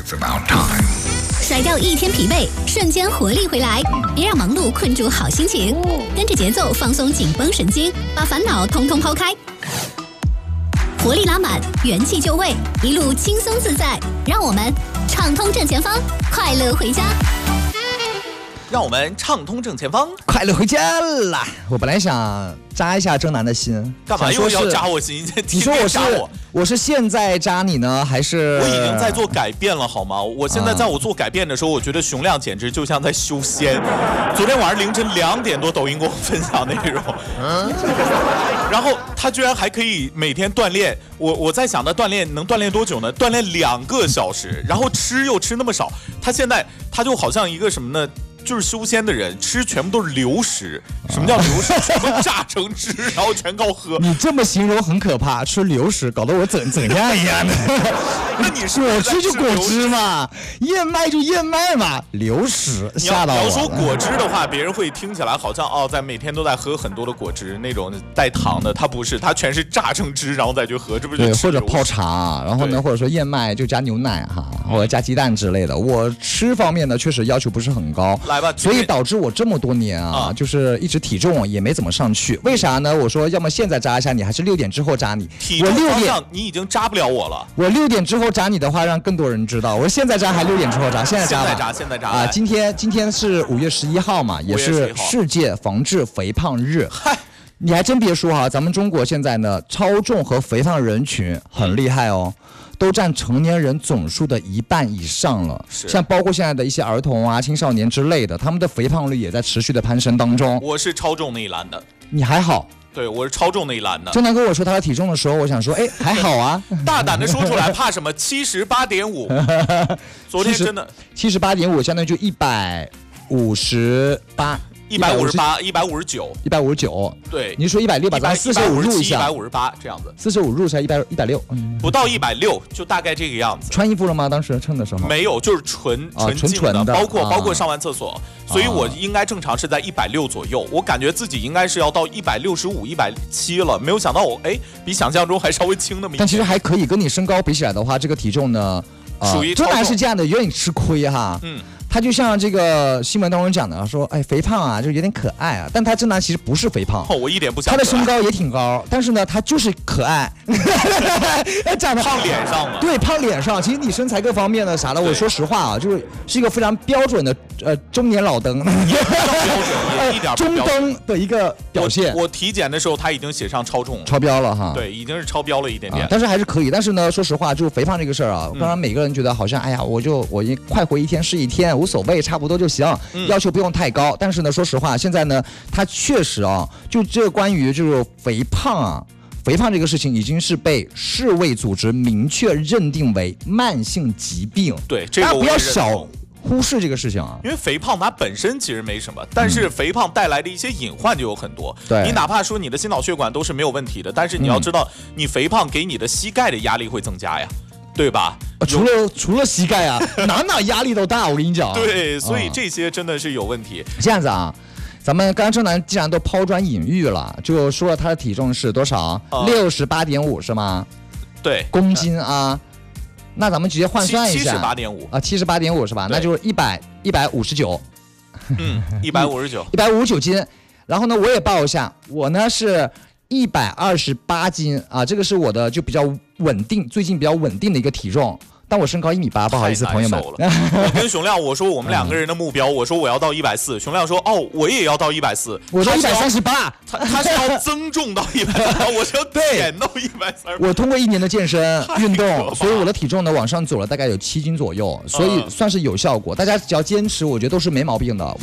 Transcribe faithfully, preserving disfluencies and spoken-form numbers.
甩掉一天疲惫，瞬间活力回来，别让忙碌困住好心情，跟着节奏放松紧绷神经，把烦恼通通抛开，活力拉满，元气就位，一路轻松自在，让我们畅通正前方，快乐回家。 让我们畅通正前方， 快乐回家啦！我本来想扎一下郑楠的心， 干嘛又要扎我心？ 你说我是我是现在扎你呢，还是我已经在做改变了好吗？我现在在我做改变的时候，我觉得熊亮简直就像在修仙。昨天晚上凌晨两点多，抖音给我分享内容，嗯，然后他居然还可以每天锻炼。我我在想，他锻炼能锻炼多久呢？锻炼两个小时，然后吃又吃那么少。他现在他就好像一个什么呢？就是修仙的人吃全部都是流食。什么叫流食？全部榨成汁，然后全靠喝。 你这么形容很可怕，吃流食搞得我怎怎样一样的？ 那你是果汁就果汁嘛，燕麦就燕麦嘛，流食吓到我了。 你要说果汁的话，别人会听起来好像哦，在每天都在喝很多的果汁，那种带糖的，它不是，它全是榨成汁，然后再去喝，这不是就对，或者泡茶，然后呢，或者说燕麦就加牛奶哈，或者加鸡蛋之类的。我吃方面呢，确实要求不是很高。 来吧， 所以导致我这么多年啊，啊就是一直体重也没怎么上去。为啥呢？我说要么现在扎一下你，还是六点之后扎你？ 体重方向你已经扎不了我了。 我六点之后扎你的话，让更多人知道。我说现在扎还六点之后扎？现在扎吧。 现在扎，现在扎啊！今天今天是五月十一号嘛，也是世界防治肥胖日。嗨，你还真别说哈，咱们中国现在呢，超重和肥胖人群很厉害哦。都占成年人总数的一半以上了，像包括现在的一些儿童啊、青少年之类的，他们的肥胖率也在持续的攀升当中。 我是超重那一栏的， 你还好？ 对，我是超重那一栏的。 郑楠跟我说他的体重的时候，我想说，哎，还好啊， 大胆的说出来，怕什么？七十八点五，昨天真的七十八点五，相当于就一百五十八。 一百五十八，一百五十九， 一百五十九。 对， 你说一百六，把咱四十五入一下， 一百五十八这样子， 四十五入才一百一百六， 不到一百六，就大概这个样子。 穿衣服了吗？当时称的时候没有，就是纯纯纯的， 包括包括上完厕所，所以我应该正常是在一百六左右。我感觉自己应该是要到一百六十五、一百七了，没有想到我哎，比想象中还稍微轻那么一点。 但其实还可以，跟你身高比起来的话，这个体重呢， 属于真的是这样的，有点吃亏哈。嗯。他就像这个新闻当中讲的，说，哎，肥胖啊，就有点可爱啊。但他真的其实不是肥胖， 哦，我一点不想。 他的身高也挺高，但是呢，他就是可爱，长得胖脸上嘛。 对，胖脸上。其实你身材各方面的啥的，我说实话啊，就是是一个非常标准的呃中年老登， 也不标准，也一点中登的一个表现。 我, 我体检的时候他已经写上超重了， 超标了哈。 对，已经是超标了一点点， 啊、但是还是可以。但是呢，说实话，就是肥胖这个事儿啊，当然每个人觉得好像，哎呀，我就我快活一天是一天。无所谓，差不多就行，要求不用太高。但是呢，说实话，现在呢，它确实啊，就这关于就是肥胖啊，肥胖这个事情已经是被世卫组织明确认定为慢性疾病。 对，这个大家不要小忽视这个事情啊。 因为肥胖它本身其实没什么，但是肥胖带来的一些隐患就有很多。 对， 你哪怕说你的心脑血管都是没有问题的，但是你要知道，你肥胖给你的膝盖的压力会增加呀。对吧？ 除了除了膝盖啊，哪哪压力都大，我跟你讲。 对，所以这些真的是有问题。 这样子啊，咱们刚刚郑楠既然都抛砖引玉了，就说了他的体重是多少？六十八点五是吗？ 对， 公斤啊。那咱们直接换算一下， 七十八点五啊，七十八点五是吧？那就是一百一百五十九。 嗯，一百五十九， 一百五十九斤。然后呢，我也报一下，我呢是。一百二十八斤啊，这个是我的就比较稳定，最近比较稳定的一个体重。但我身高一米八，不好意思，朋友们。 我跟熊亮我说我们两个人的目标，我说我要到一百四，熊亮说哦我也要到一百四， 我到一百三十八， 他他是要增重到一百三，我是要减到一百三。 我通过一年的健身运动，所以我的体重呢往上走了大概有七斤左右，所以算是有效果。大家只要坚持，我觉得都是没毛病的。